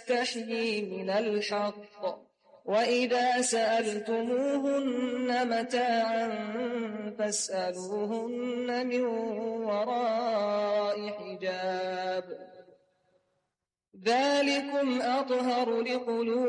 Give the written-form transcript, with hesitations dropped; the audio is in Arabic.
يستحيي من الحق وإذا سألتموهن متاعا فاسألوهن من وراء حجاب ذلكم أطهر لقلوبكم